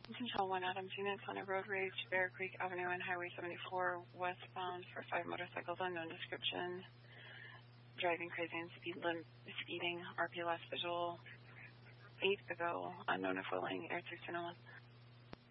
Control 1 Adams units on a road rage, Bear Creek Avenue and Highway 74 westbound for 5 motorcycles unknown description. Driving crazy and speeding. RP last visual 8 ago. Unknown if willing. Air 601.